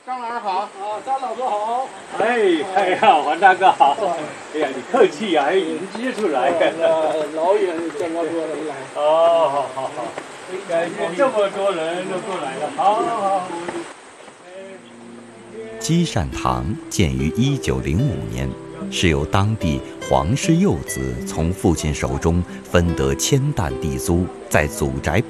张老师好。 张老哥好。 哎呀，王大哥好。哎呀，你客气呀，还迎接出来。 老远这么多人来。 好。感谢这么多人都过来了。好。 积善堂建于1905年，是由当地黄氏幼子从父亲手中分得1000担地租，在祖宅